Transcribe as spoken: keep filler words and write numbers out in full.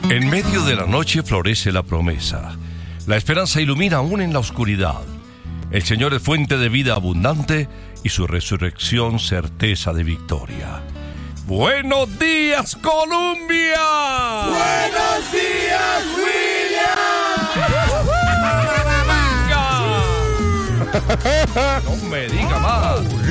En medio de la noche florece la promesa. La esperanza ilumina aún en la oscuridad. El Señor es fuente de vida abundante y su resurrección certeza de victoria. ¡Buenos días, Colombia! ¡Buenos días, William! ¡Venga! No me diga más.